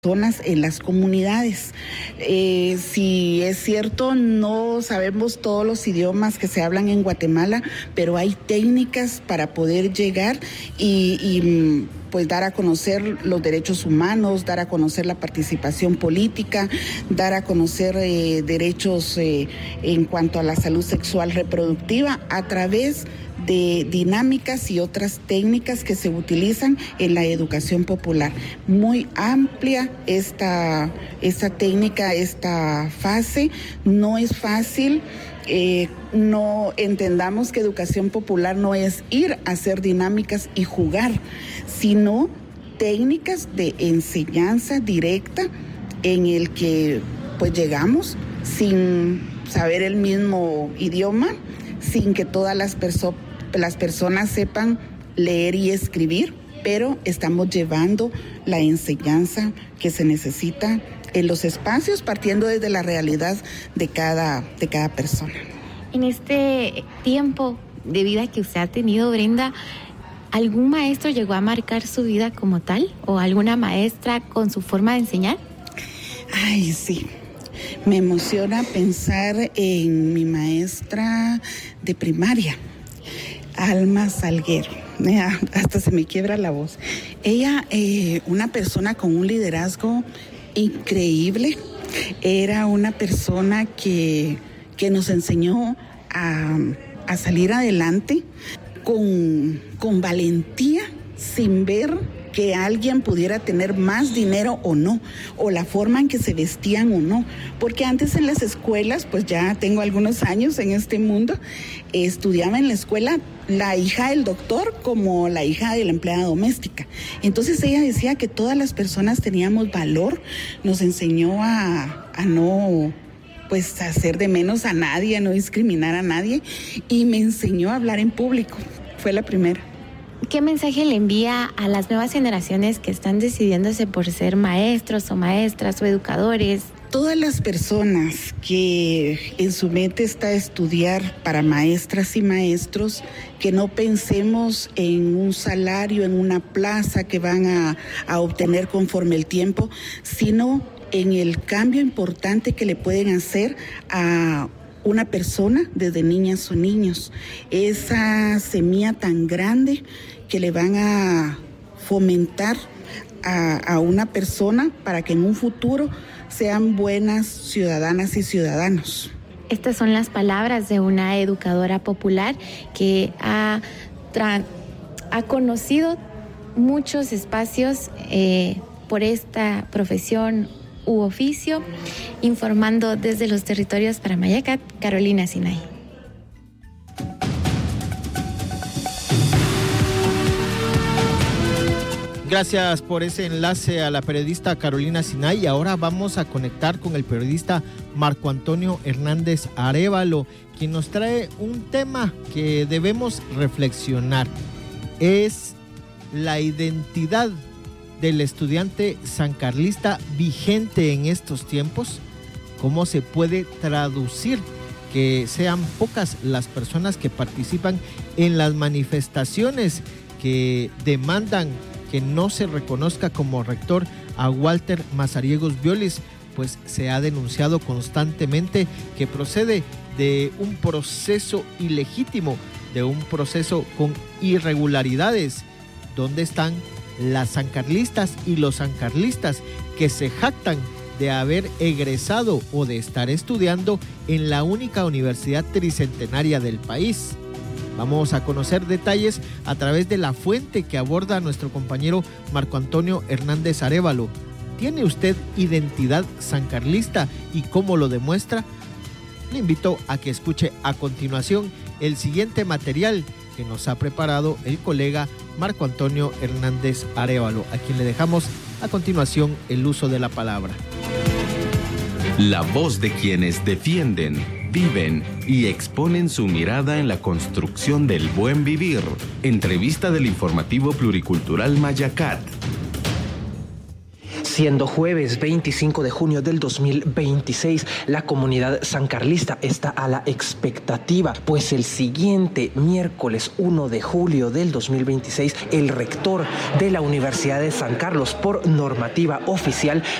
personas en las comunidades. Si es cierto, no sabemos todos los idiomas que se hablan en Guatemala, pero hay técnicas para poder llegar y pues dar a conocer los derechos humanos, dar a conocer la participación política, dar a conocer derechos en cuanto a la salud sexual reproductiva a través de dinámicas y otras técnicas que se utilizan en la educación popular. Muy amplia esta técnica, esta fase, no es fácil. No entendamos que educación popular no es ir a hacer dinámicas y jugar, sino técnicas de enseñanza directa en el que pues llegamos sin saber el mismo idioma, sin que todas las personas sepan leer y escribir, pero estamos llevando la enseñanza que se necesita en los espacios, partiendo desde la realidad de cada persona. En este tiempo de vida que usted ha tenido, Brenda, ¿algún maestro llegó a marcar su vida como tal? ¿O alguna maestra con su forma de enseñar? Ay, sí. Me emociona pensar en mi maestra de primaria, Alma Salguero. Hasta se me quiebra la voz. Ella, una persona con un liderazgo increíble, era una persona que nos enseñó a salir adelante con valentía, sin ver que alguien pudiera tener más dinero o no, o la forma en que se vestían o no, porque antes en las escuelas, pues ya tengo algunos años en este mundo, estudiaba en la escuela la hija del doctor como la hija de la empleada doméstica. Entonces ella decía que todas las personas teníamos valor, nos enseñó a no pues hacer de menos a nadie, a no discriminar a nadie, y me enseñó a hablar en público, fue la primera. ¿Qué mensaje le envía a las nuevas generaciones que están decidiéndose por ser maestros o maestras o educadores? Todas las personas que en su mente está estudiar para maestras y maestros, que no pensemos en un salario, en una plaza que van a obtener conforme el tiempo, sino en el cambio importante que le pueden hacer a una persona desde niñas o niños. Esa semilla tan grande que le van a fomentar a una persona para que en un futuro sean buenas ciudadanas y ciudadanos. Estas son las palabras de una educadora popular que ha conocido muchos espacios por esta profesión u oficio, informando desde los territorios para Mayacat, Carolina Sinay. Gracias por ese enlace a la periodista Carolina Sinay. Y ahora vamos a conectar con el periodista Marco Antonio Hernández Arévalo, quien nos trae un tema que debemos reflexionar. Es la identidad del estudiante sancarlista vigente en estos tiempos. ¿Cómo se puede traducir que sean pocas las personas que participan en las manifestaciones que demandan que no se reconozca como rector a Walter Mazariegos Violis? Pues se ha denunciado constantemente que procede de un proceso ilegítimo, de un proceso con irregularidades. ¿Dónde están las sancarlistas y los sancarlistas que se jactan de haber egresado o de estar estudiando en la única universidad tricentenaria del país? Vamos a conocer detalles a través de la fuente que aborda nuestro compañero Marco Antonio Hernández Arévalo. ¿Tiene usted identidad sancarlista y cómo lo demuestra? Le invito a que escuche a continuación el siguiente material que nos ha preparado el colega Marco Antonio Hernández Arévalo, a quien le dejamos a continuación el uso de la palabra. La voz de quienes defienden, viven y exponen su mirada en la construcción del buen vivir. Entrevista del informativo pluricultural Mayacat. Siendo jueves 25 de junio del 2026, la comunidad sancarlista está a la expectativa, pues el siguiente miércoles 1 de julio del 2026, el rector de la Universidad de San Carlos, por normativa oficial,